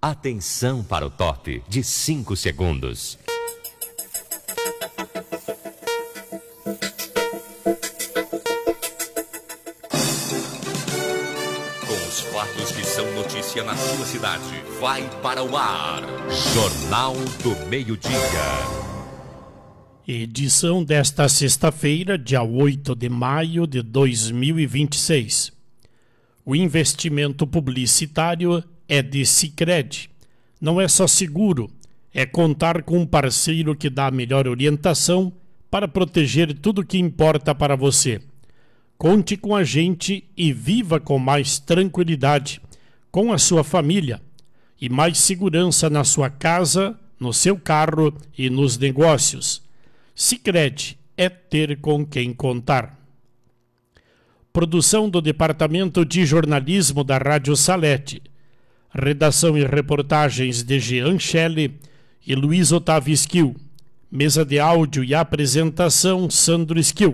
Atenção para o top de 5 segundos. Com os fatos que são notícia na sua cidade, vai para o ar. Jornal do Meio-Dia. Edição desta sexta-feira, dia 8 de maio de 2026. O investimento publicitário é de Sicredi. Não é só seguro, é contar com um parceiro que dá a melhor orientação para proteger tudo o que importa para você. Conte com a gente e viva com mais tranquilidade, com a sua família e mais segurança na sua casa, no seu carro e nos negócios. Sicredi é ter com quem contar. Produção do Departamento de Jornalismo da Rádio Salete. Redação e reportagens de Jean Shelley e Luiz Otávio Esquil. Mesa de áudio e apresentação, Sandro Esquil.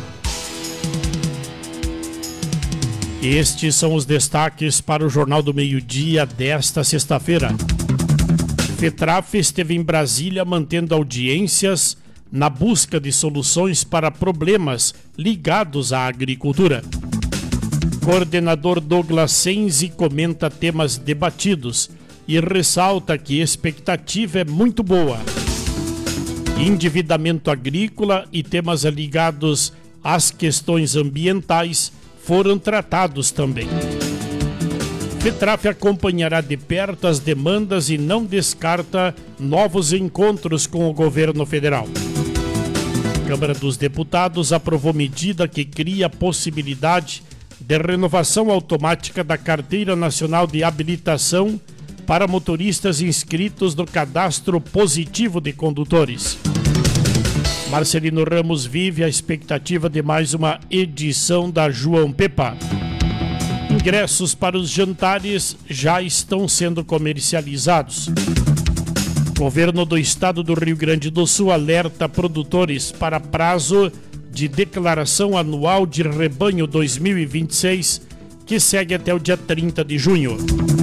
Estes são os destaques para o Jornal do Meio-Dia desta sexta-feira. FETRAF esteve em Brasília mantendo audiências na busca de soluções para problemas ligados à agricultura. Coordenador Douglas Senzi comenta temas debatidos e ressalta que a expectativa é muito boa. Endividamento agrícola e temas ligados às questões ambientais foram tratados também. FETRAF acompanhará de perto as demandas e não descarta novos encontros com o governo federal. A Câmara dos Deputados aprovou medida que cria a possibilidade de renovação automática da Carteira Nacional de Habilitação para motoristas inscritos no Cadastro Positivo de Condutores. Marcelino Ramos vive a expectativa de mais uma edição da João Pepa. Ingressos para os jantares já estão sendo comercializados. Governo do Estado do Rio Grande do Sul alerta produtores para prazo de declaração anual de rebanho 2026, que segue até o dia 30 de junho.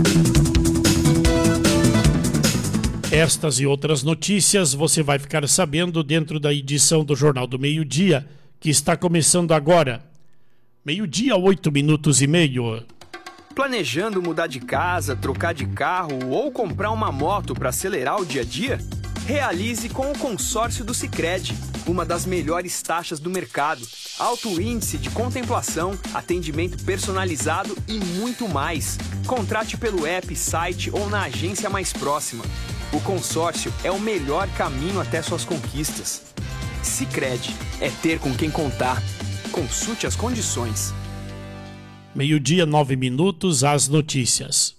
Estas e outras notícias você vai ficar sabendo dentro da edição do Jornal do Meio-Dia, que está começando agora. Meio-dia, 8:30. Planejando mudar de casa, trocar de carro ou comprar uma moto para acelerar o dia a dia? Realize com o consórcio do Sicredi, uma das melhores taxas do mercado, alto índice de contemplação, atendimento personalizado e muito mais. Contrate pelo app, site ou na agência mais próxima. O consórcio é o melhor caminho até suas conquistas. Sicredi é ter com quem contar. Consulte as condições. Meio-dia, 9:00, as notícias.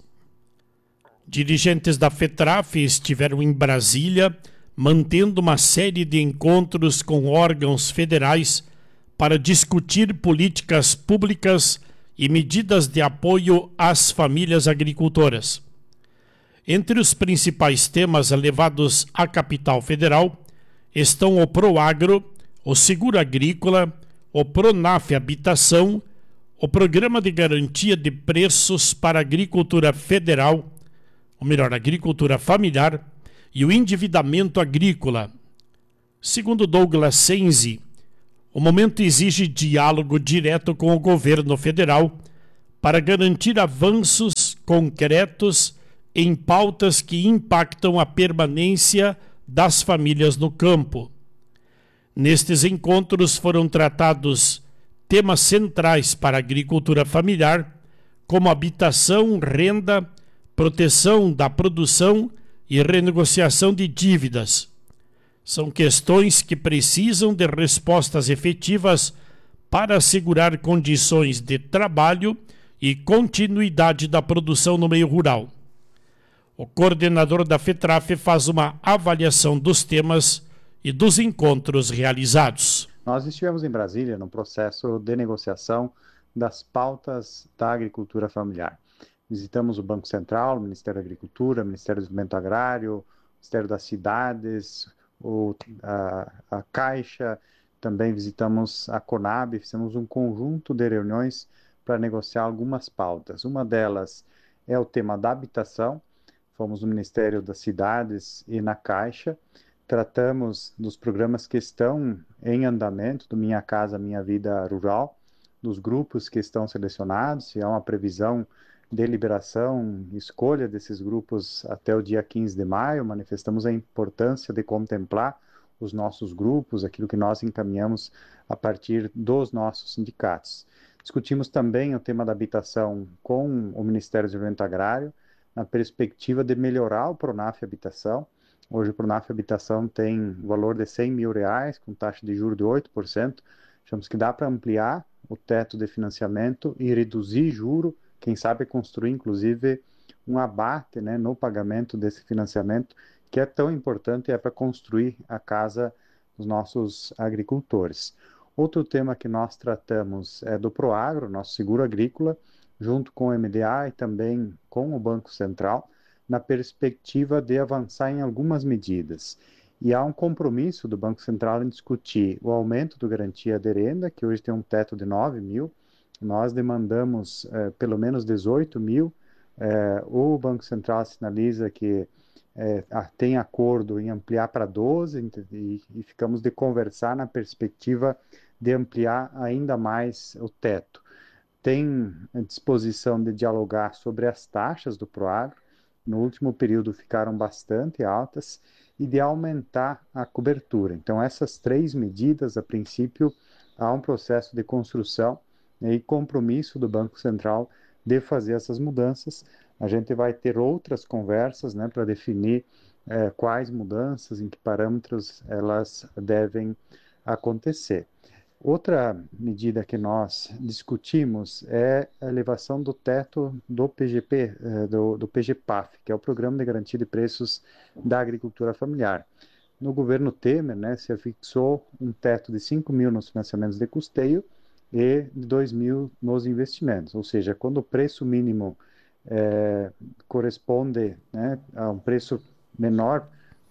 Dirigentes da FETRAF estiveram em Brasília, mantendo uma série de encontros com órgãos federais para discutir políticas públicas e medidas de apoio às famílias agricultoras. Entre os principais temas levados à capital federal estão o PROAGRO, o Seguro Agrícola, o PRONAF Habitação, o Programa de Garantia de Preços para a Agricultura Federal, ou melhor, Agricultura Familiar, e o endividamento agrícola. Segundo Douglas Senzi, o momento exige diálogo direto com o governo federal para garantir avanços concretos em pautas que impactam a permanência das famílias no campo. Nestes encontros foram tratados temas centrais para a agricultura familiar, como habitação, renda, proteção da produção e renegociação de dívidas. São questões que precisam de respostas efetivas para assegurar condições de trabalho e continuidade da produção no meio rural. O coordenador da FETRAF faz uma avaliação dos temas e dos encontros realizados. Nós estivemos em Brasília no processo de negociação das pautas da agricultura familiar. Visitamos o Banco Central, o Ministério da Agricultura, o Ministério do Desenvolvimento Agrário, o Ministério das Cidades, a Caixa, também visitamos a Conab, fizemos um conjunto de reuniões para negociar algumas pautas. Uma delas é o tema da habitação, fomos no Ministério das Cidades e na Caixa, tratamos dos programas que estão em andamento, do Minha Casa Minha Vida Rural, dos grupos que estão selecionados, se há uma previsão de liberação, escolha desses grupos até o dia 15 de maio, manifestamos a importância de contemplar os nossos grupos, aquilo que nós encaminhamos a partir dos nossos sindicatos. Discutimos também o tema da habitação com o Ministério do Desenvolvimento Agrário, na perspectiva de melhorar o Pronaf Habitação. Hoje o Pronaf Habitação tem valor de R$100 mil, com taxa de juros de 8%. Achamos que dá para ampliar o teto de financiamento e reduzir juro, quem sabe construir inclusive um abate, né, no pagamento desse financiamento, que é tão importante, é para construir a casa dos nossos agricultores. Outro tema que nós tratamos é do Proagro, nosso seguro agrícola, junto com o MDA e também com o Banco Central, na perspectiva de avançar em algumas medidas. E há um compromisso do Banco Central em discutir o aumento do garantia de renda, que hoje tem um teto de 9 mil, nós demandamos pelo menos 18 mil, o Banco Central sinaliza que tem acordo em ampliar para 12 e ficamos de conversar na perspectiva de ampliar ainda mais o teto. Tem a disposição de dialogar sobre as taxas do Proagro, no último período ficaram bastante altas, e de aumentar a cobertura. Então essas 3 medidas, a princípio, há um processo de construção e compromisso do Banco Central de fazer essas mudanças. A gente vai ter outras conversas, né, para definir quais mudanças, em que parâmetros elas devem acontecer. Outra medida que nós discutimos é a elevação do teto do PGP, do PGPAF, que é o Programa de Garantia de Preços da Agricultura Familiar. No governo Temer, né, se fixou um teto de 5 mil nos financiamentos de custeio e de 2 mil nos investimentos, ou seja, quando o preço mínimo corresponde, né, a um preço menor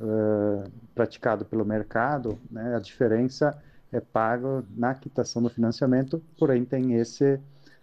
praticado pelo mercado, né, a diferença é pago na quitação do financiamento, porém tem esse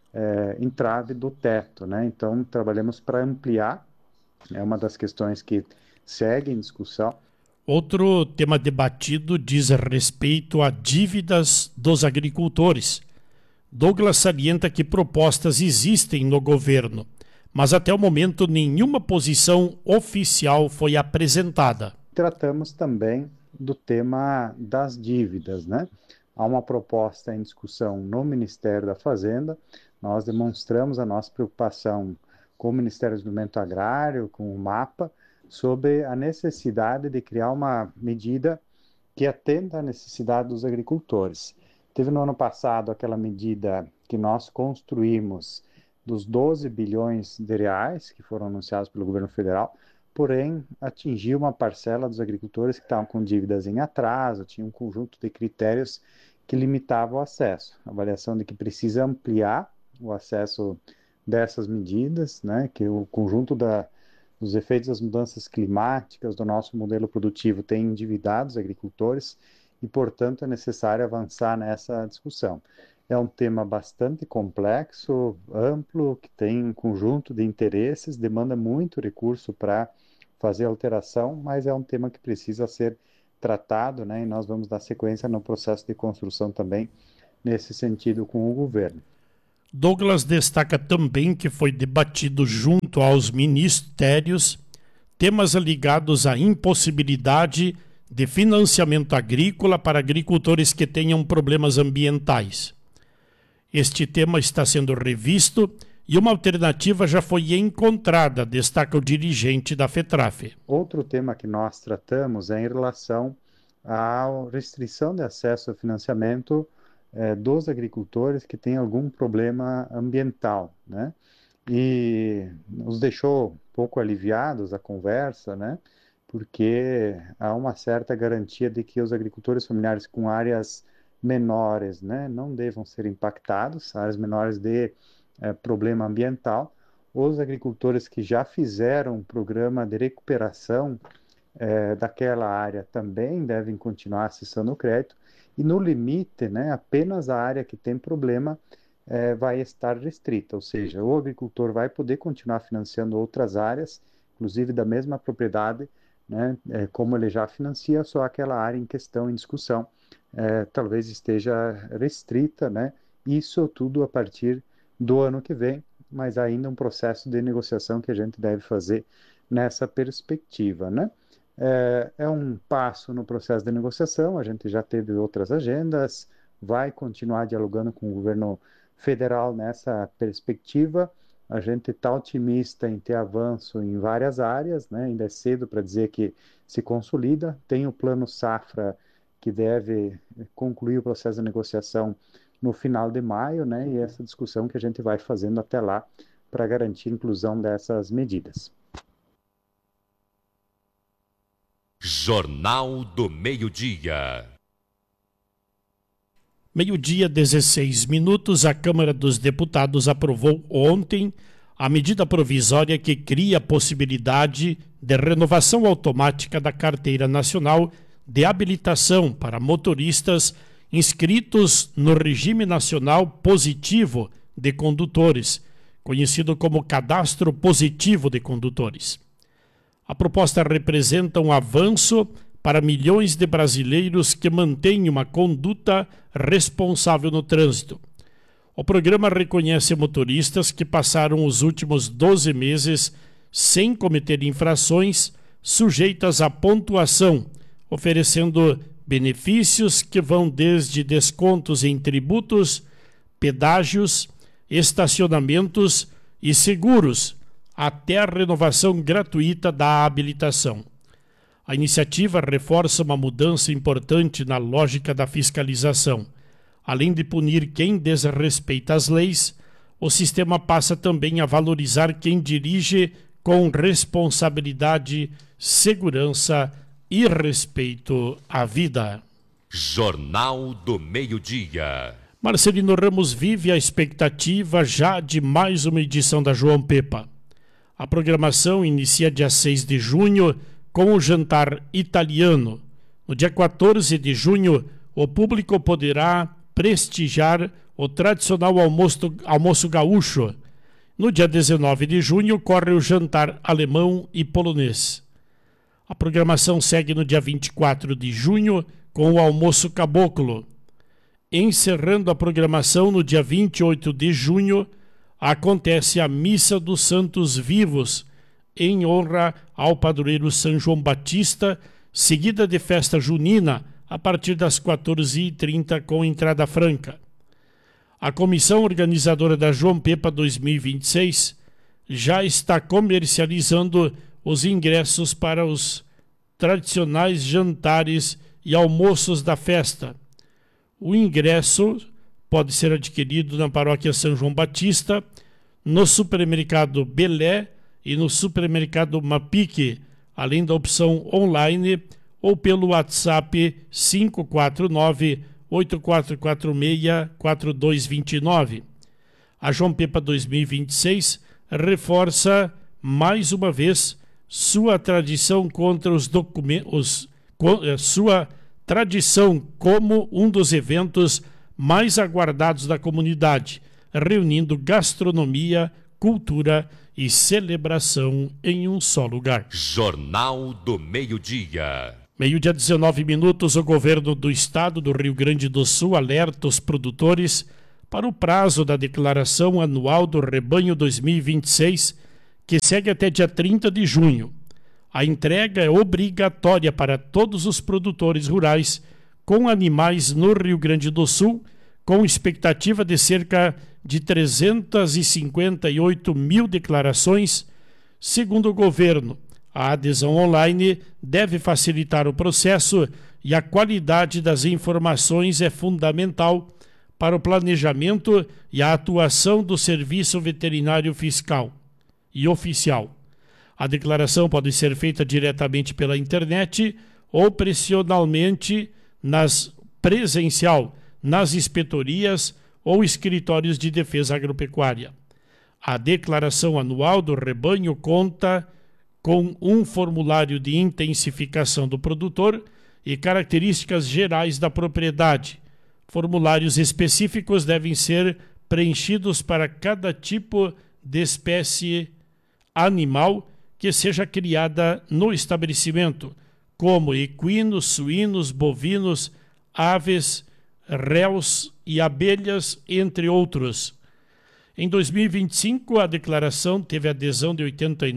entrave do teto, né? Então trabalhamos para ampliar, é uma das questões que segue em discussão. Outro tema debatido diz respeito a dívidas dos agricultores. Douglas salienta que propostas existem no governo, mas até o momento nenhuma posição oficial foi apresentada. Tratamos também do tema das dívidas, né? Há uma proposta em discussão no Ministério da Fazenda, nós demonstramos a nossa preocupação com o Ministério do Desenvolvimento Agrário, com o MAPA, sobre a necessidade de criar uma medida que atenda à necessidade dos agricultores. Teve no ano passado aquela medida que nós construímos dos 12 bilhões de reais que foram anunciados pelo governo federal, porém atingiu uma parcela dos agricultores que estavam com dívidas em atraso, tinha um conjunto de critérios que limitavam o acesso. A avaliação de que precisa ampliar o acesso dessas medidas, né, que o conjunto dos efeitos das mudanças climáticas do nosso modelo produtivo tem endividado os agricultores e, portanto, é necessário avançar nessa discussão. É um tema bastante complexo, amplo, que tem um conjunto de interesses, demanda muito recurso para fazer alteração, mas é um tema que precisa ser tratado, né? E nós vamos dar sequência no processo de construção também, nesse sentido, com o governo. Douglas destaca também que foi debatido junto aos ministérios temas ligados à impossibilidade de financiamento agrícola para agricultores que tenham problemas ambientais. Este tema está sendo revisto e uma alternativa já foi encontrada, destaca o dirigente da FETRAF. Outro tema que nós tratamos é em relação à restrição de acesso ao financiamento dos agricultores que têm algum problema ambiental, né? E nos deixou um pouco aliviados a conversa, né? Porque há uma certa garantia de que os agricultores familiares com áreas menores, né, não devam ser impactados, áreas menores de problema ambiental. Os agricultores que já fizeram um programa de recuperação daquela área também devem continuar acessando o crédito, e no limite, né, apenas a área que tem problema vai estar restrita, ou seja, o agricultor vai poder continuar financiando outras áreas inclusive da mesma propriedade, né, como ele já financia, só aquela área em questão, em discussão, talvez esteja restrita, né, isso tudo a partir do ano que vem, mas ainda um processo de negociação que a gente deve fazer nessa perspectiva, né. É um passo no processo de negociação, a gente já teve outras agendas, vai continuar dialogando com o governo federal nessa perspectiva. A gente está otimista em ter avanço em várias áreas, né? Ainda é cedo para dizer que se consolida. Tem o plano Safra, que deve concluir o processo de negociação no final de maio, né? E essa discussão que a gente vai fazendo até lá para garantir a inclusão dessas medidas. Jornal do Meio-Dia. Meio-dia, 16 minutos, a Câmara dos Deputados aprovou ontem a medida provisória que cria a possibilidade de renovação automática da Carteira Nacional de Habilitação para motoristas inscritos no Regime Nacional Positivo de Condutores, conhecido como Cadastro Positivo de Condutores. A proposta representa um avanço para milhões de brasileiros que mantêm uma conduta responsável no trânsito. O programa reconhece motoristas que passaram os últimos 12 meses sem cometer infrações sujeitas à pontuação, oferecendo benefícios que vão desde descontos em tributos, pedágios, estacionamentos e seguros, até a renovação gratuita da habilitação. A iniciativa reforça uma mudança importante na lógica da fiscalização. Além de punir quem desrespeita as leis, o sistema passa também a valorizar quem dirige com responsabilidade, segurança e respeito à vida. Jornal do Meio-Dia. Marcelino Ramos vive a expectativa já de mais uma edição da João Pepa. A programação inicia dia 6 de junho com o jantar italiano. No dia 14 de junho, o público poderá prestigiar o tradicional almoço gaúcho. No dia 19 de junho, ocorre o jantar alemão e polonês. A programação segue no dia 24 de junho com o almoço caboclo. Encerrando a programação no dia 28 de junho, acontece a Missa dos Santos Vivos, em honra ao padroeiro São João Batista, seguida de festa junina, a partir das 14h30 com entrada franca. A comissão organizadora da João Pepa 2026 já está comercializando os ingressos para os tradicionais jantares e almoços da festa. O ingresso pode ser adquirido na paróquia São João Batista, no supermercado Belé e no supermercado Mapique, além da opção online ou pelo WhatsApp 549-8446-4229. A João Pepa 2026 reforça mais uma vez sua tradição contra os documentos, sua tradição como um dos eventos mais aguardados da comunidade, reunindo gastronomia, cultura e celebração em um só lugar. Jornal do Meio-Dia. Meio-dia, 19 minutos, o governo do estado do Rio Grande do Sul alerta os produtores para o prazo da declaração anual do rebanho 2026, que segue até dia 30 de junho. A entrega é obrigatória para todos os produtores rurais com animais no Rio Grande do Sul, com expectativa de cerca de 358 mil declarações. Segundo o governo, a adesão online deve facilitar o processo e a qualidade das informações é fundamental para o planejamento e a atuação do Serviço Veterinário Fiscal e Oficial. A declaração pode ser feita diretamente pela internet ou presencialmente presencial nas inspetorias ou escritórios de defesa agropecuária. A declaração anual do rebanho conta com um formulário de intensificação do produtor e características gerais da propriedade. Formulários específicos devem ser preenchidos para cada tipo de espécie animal que seja criada no estabelecimento, como equinos, suínos, bovinos, aves, réus e abelhas, entre outros. Em 2025, a declaração teve adesão de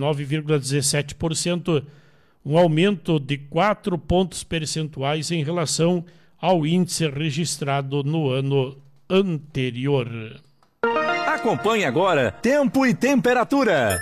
89,17%, um aumento de 4 pontos percentuais em relação ao índice registrado no ano anterior. Acompanhe agora Tempo e Temperatura.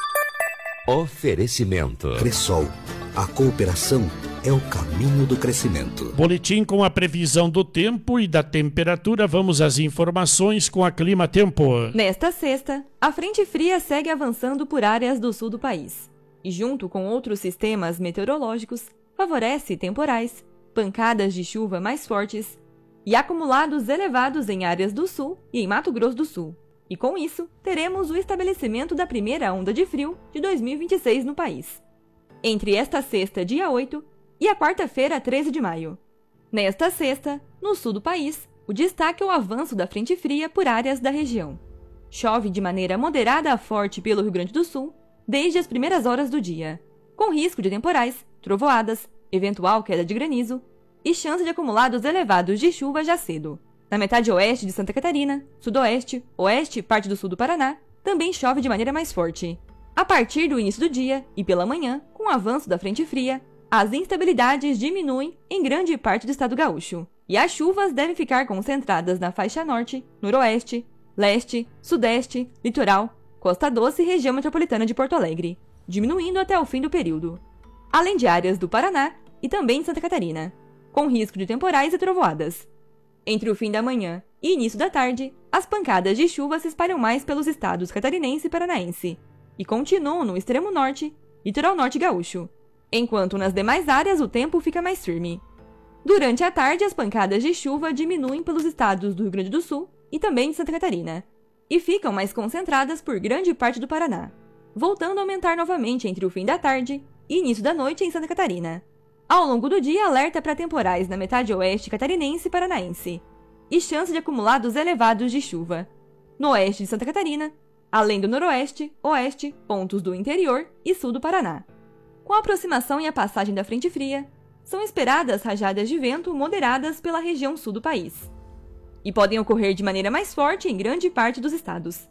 Oferecimento. Cressol, a cooperação é o caminho do crescimento. Boletim com a previsão do tempo e da temperatura. Vamos às informações com a Clima Tempo. Nesta sexta, a frente fria segue avançando por áreas do sul do país e, junto com outros sistemas meteorológicos, favorece temporais, pancadas de chuva mais fortes e acumulados elevados em áreas do sul e em Mato Grosso do Sul. E com isso, teremos o estabelecimento da primeira onda de frio de 2026 no país, entre esta sexta, dia 8, e a quarta-feira, 13 de maio. Nesta sexta, no sul do país, o destaque é o avanço da frente fria por áreas da região. Chove de maneira moderada a forte pelo Rio Grande do Sul desde as primeiras horas do dia, com risco de temporais, trovoadas, eventual queda de granizo e chance de acumulados elevados de chuva já cedo. Na metade oeste de Santa Catarina, sudoeste, oeste e parte do sul do Paraná, também chove de maneira mais forte. A partir do início do dia e pela manhã, com o avanço da frente fria, as instabilidades diminuem em grande parte do estado gaúcho, e as chuvas devem ficar concentradas na faixa norte, noroeste, leste, sudeste, litoral, Costa Doce e região metropolitana de Porto Alegre, diminuindo até o fim do período, além de áreas do Paraná e também de Santa Catarina, com risco de temporais e trovoadas. Entre o fim da manhã e início da tarde, as pancadas de chuva se espalham mais pelos estados catarinense e paranaense, e continuam no extremo norte, litoral norte gaúcho, enquanto nas demais áreas o tempo fica mais firme. Durante a tarde, as pancadas de chuva diminuem pelos estados do Rio Grande do Sul e também de Santa Catarina, e ficam mais concentradas por grande parte do Paraná, voltando a aumentar novamente entre o fim da tarde e início da noite em Santa Catarina. Ao longo do dia, alerta para temporais na metade oeste catarinense e paranaense, e chance de acumulados elevados de chuva no oeste de Santa Catarina, além do noroeste, oeste, pontos do interior e sul do Paraná. Com a aproximação e a passagem da frente fria, são esperadas rajadas de vento moderadas pela região sul do país, e podem ocorrer de maneira mais forte em grande parte dos estados.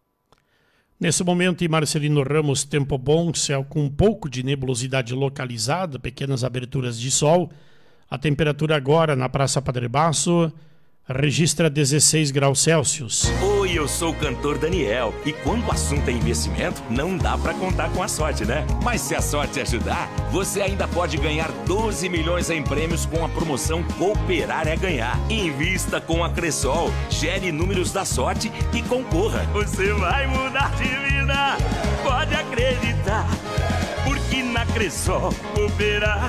Nesse momento, em Marcelino Ramos, tempo bom, céu com um pouco de nebulosidade localizada, pequenas aberturas de sol. A temperatura agora na Praça Padre Basso registra 16 graus Celsius. Oi, eu sou o cantor Daniel. E quando o assunto é investimento, não dá pra contar com a sorte, né? Mas se a sorte ajudar, você ainda pode ganhar 12 milhões em prêmios com a promoção Cooperar é Ganhar. Invista com a Cressol, gere números da sorte e concorra. Você vai mudar de vida, pode acreditar. Porque na Cressol, cooperar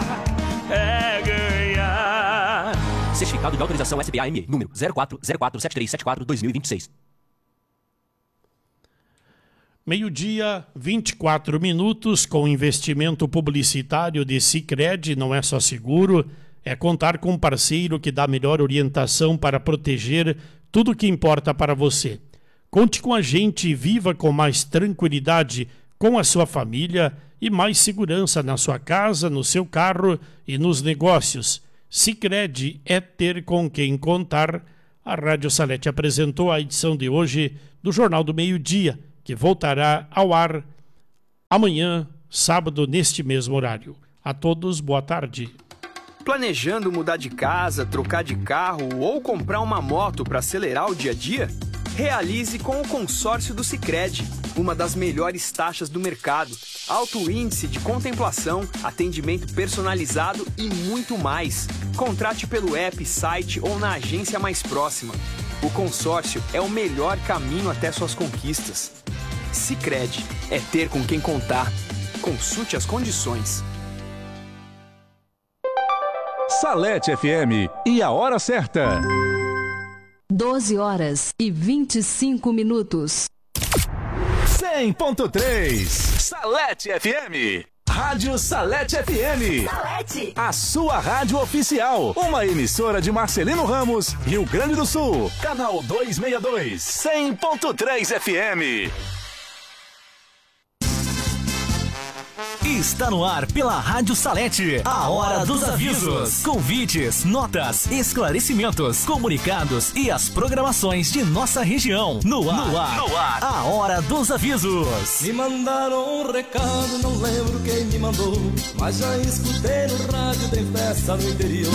é ganhar. Certificado de autorização SBAME, número 04047374-2026. Meio-dia, 24 minutos, com investimento publicitário de Sicredi. Não é só seguro, é contar com um parceiro que dá a melhor orientação para proteger tudo o que importa para você. Conte com a gente e viva com mais tranquilidade com a sua família e mais segurança na sua casa, no seu carro e nos negócios. Sicredi é ter com quem contar. A Rádio Salete apresentou a edição de hoje do Jornal do Meio-Dia, que voltará ao ar amanhã, sábado, neste mesmo horário. A todos, boa tarde. Planejando mudar de casa, trocar de carro ou comprar uma moto para acelerar o dia a dia? Realize com o consórcio do Sicredi, uma das melhores taxas do mercado, alto índice de contemplação, atendimento personalizado e muito mais. Contrate pelo app, site ou na agência mais próxima. O consórcio é o melhor caminho até suas conquistas. Sicredi é ter com quem contar. Consulte as condições. Salete FM e a hora certa. 12 horas e 25 minutos. 100.3 Salete FM. Rádio Salete FM. Salete. A sua rádio oficial. Uma emissora de Marcelino Ramos, Rio Grande do Sul. Canal 262. 100.3 FM. Está no ar pela Rádio Salete, a Hora dos Avisos. Convites, notas, esclarecimentos, comunicados e as programações de nossa região. No ar, a Hora dos Avisos. Me mandaram um recado, não lembro quem me mandou, mas já escutei no rádio, tem festa no interior.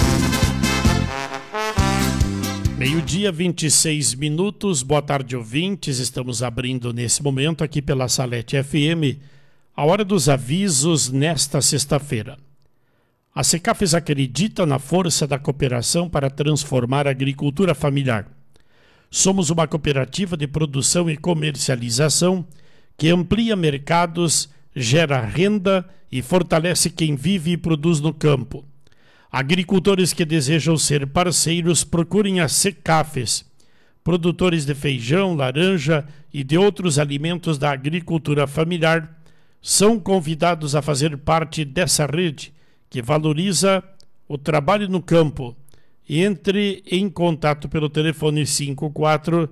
Meio-dia, 26 minutos. Boa tarde, ouvintes. Estamos abrindo nesse momento aqui pela Salete FM a Hora dos Avisos nesta sexta-feira. A Secafes acredita na força da cooperação para transformar a agricultura familiar. Somos uma cooperativa de produção e comercialização que amplia mercados, gera renda e fortalece quem vive e produz no campo. Agricultores que desejam ser parceiros procurem a Secafes. Produtores de feijão, laranja e de outros alimentos da agricultura familiar são convidados a fazer parte dessa rede que valoriza o trabalho no campo. Entre em contato pelo telefone 54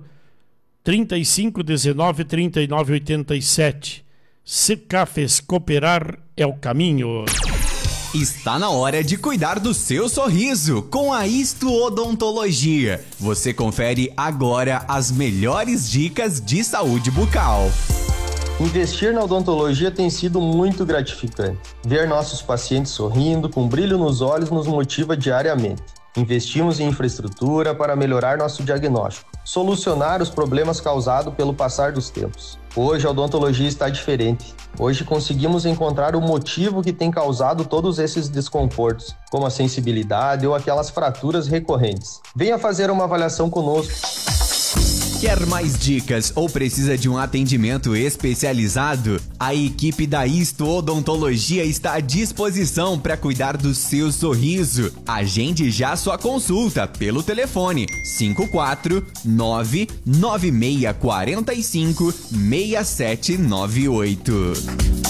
3519 3987. Secafes, cooperar é o caminho. Está na hora de cuidar do seu sorriso com a Isto Odontologia. Você confere agora as melhores dicas de saúde bucal. Investir na odontologia tem sido muito gratificante. Ver nossos pacientes sorrindo, com brilho nos olhos, nos motiva diariamente. Investimos em infraestrutura para melhorar nosso diagnóstico, solucionar os problemas causados pelo passar dos tempos. Hoje a odontologia está diferente. Hoje conseguimos encontrar o motivo que tem causado todos esses desconfortos, como a sensibilidade ou aquelas fraturas recorrentes. Venha fazer uma avaliação conosco. Quer mais dicas ou precisa de um atendimento especializado? A equipe da Isto Odontologia está à disposição para cuidar do seu sorriso. Agende já sua consulta pelo telefone 549-9645-6798.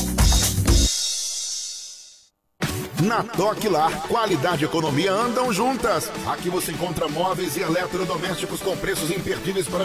Na Toque Lar, qualidade e economia andam juntas. Aqui você encontra móveis e eletrodomésticos com preços imperdíveis para